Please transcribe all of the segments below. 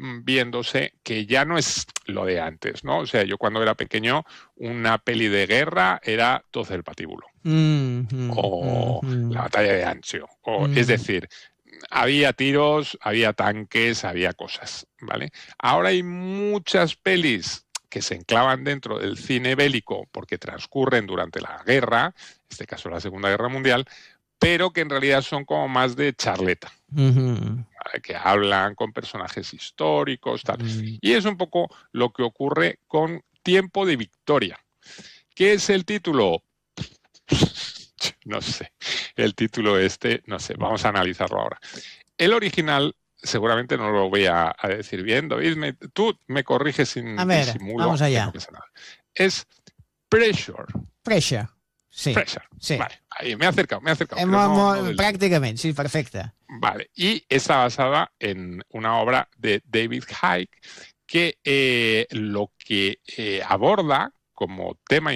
viéndose que ya no es lo de antes, ¿no? O sea, yo cuando era pequeño, una peli de guerra era 12 el patíbulo o la batalla de Anzio. Es decir, había tiros, había tanques, había cosas, ¿vale? Ahora hay muchas pelis que se enclavan dentro del cine bélico porque transcurren durante la guerra, en este caso la Segunda Guerra Mundial, pero que en realidad son como más de charleta, ¿vale? Que hablan con personajes históricos, tal. Y es un poco lo que ocurre con Tiempo de Victoria. ¿Qué es el título? No sé, el título no sé, vamos a analizarlo ahora. El original, seguramente no lo voy a decir bien, David, tú me corriges sin disimulo, vamos allá. que no pasa nada. Es Pressure. Pressure, sí. Pressure, sí. Vale, ahí me he acercado. Prácticamente, sí, perfecte. Vale, y está basada en una obra de David Icke que lo que aborda como tema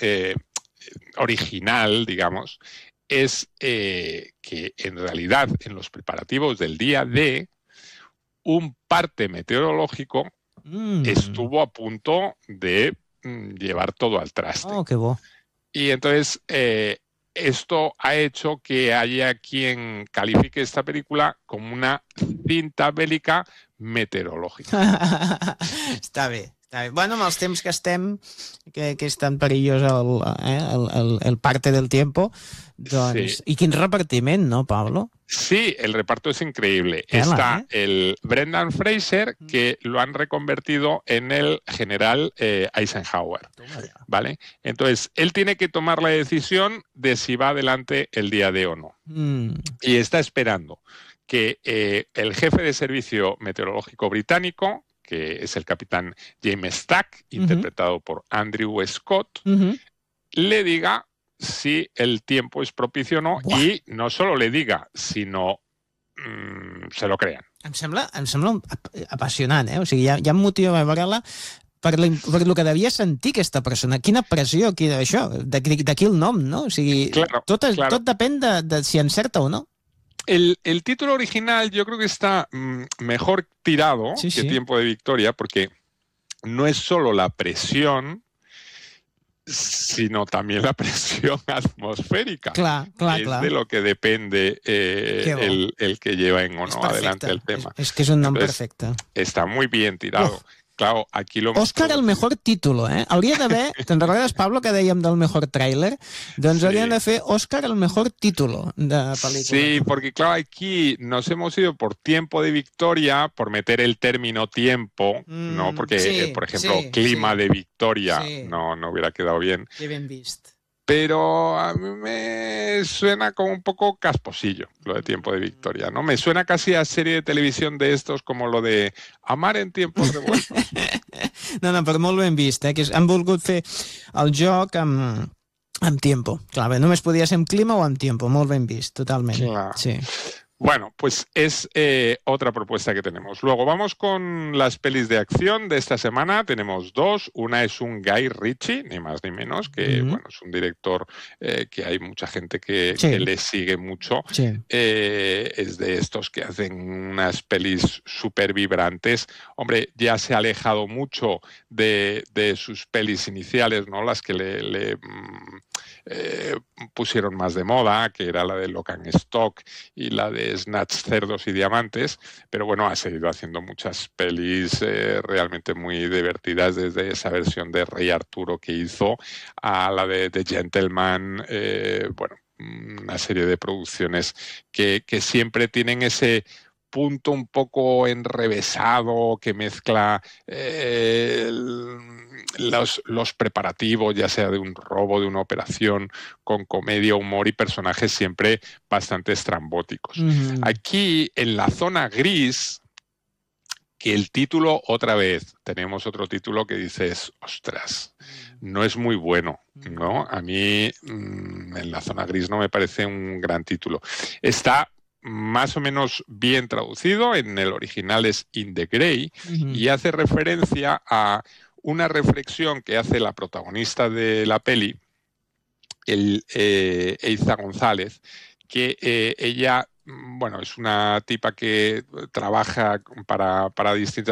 original, digamos, es que en realidad en los preparativos del día D, un parte meteorológico estuvo a punto de llevar todo al traste. Oh, qué bo. Y entonces esto ha hecho que haya quien califique esta película como una cinta bélica meteorològica. Està bé. Bueno, amb els temps que estem, que és tan perillós el parte del tiempo, doncs... Sí. I quin repartiment, ¿no, Pablo? Sí, el reparto es increíble. Está el Brendan Fraser, que lo han reconvertido en el general Eisenhower, ¿vale? Entonces, él tiene que tomar la decisión de si va adelante el día D o no. Y está esperando que el jefe de servicio meteorológico británico, que es el capitán James Stack, interpretado por Andrew Scott, le diga si el tiempo es propicio o no. I no solo le diga, sinó se lo crean. Em sembla apassionant, O sigui, hi ha un motiu a veure-la per el que devia sentir aquesta persona. Quina pressió aquí d'això, d'aquí el nom, no? O sigui, tot depèn de si encerta o no. El título original yo creo que está mejor tirado que Tiempo de Victoria, porque no es solo la presión, sino también la presión atmosférica. Es de lo que depende el que lleva o no adelante el tema. Es que es un nom perfecte. Está muy bien tirado. Claro, aquí lo Oscar el mejor título, Hauria d'haver, te'n recordes, Pablo, que dèiem del mejor tráiler? Doncs haurien de fer Oscar el mejor título de pel·lícula. Sí, porque claro, aquí nos hemos ido por Tiempo de Victoria, por meter el término tiempo, ¿no? Porque, por ejemplo, Clima de Victoria no hubiera quedado bien. Qué ben vist. Pero a mí me suena como un poco casposillo lo de Tiempo de Victoria, ¿no? Me suena casi a serie de televisión de estos como lo de Amar en tiempos revueltos. No, però molt ben vist, que han volgut fer el joc amb tiempo. Clar, bé, només podia ser amb clima o amb tiempo, molt ben vist, totalment. Claro. Sí. Bueno, pues es otra propuesta que tenemos. Luego vamos con las pelis de acción de esta semana. Tenemos dos. Una es un Guy Ritchie, ni más ni menos, que bueno, es un director que hay mucha gente que le sigue mucho. Es de estos que hacen unas pelis súper vibrantes. Hombre, ya se ha alejado mucho de sus pelis iniciales, ¿no? Las que le pusieron más de moda, que era la de Lock and Stock y la de Snatch, Cerdos y Diamantes, pero bueno, ha seguido haciendo muchas pelis realmente muy divertidas, desde esa versión de Rey Arturo que hizo a la de The Gentleman, bueno, una serie de producciones que siempre tienen ese punto un poco enrevesado que mezcla los preparativos, ya sea de un robo, de una operación, con comedia, humor y personajes siempre bastante estrambóticos. Aquí, en La Zona Gris, que el título, otra vez, tenemos otro título que dices, ostras, no es muy bueno, ¿no? A mí, en La Zona Gris no me parece un gran título. Está más o menos bien traducido, en el original es In the Grey, y hace referencia a una reflexión que hace la protagonista de la peli, Eiza González, que ella, bueno, es una tipa que trabaja para distintas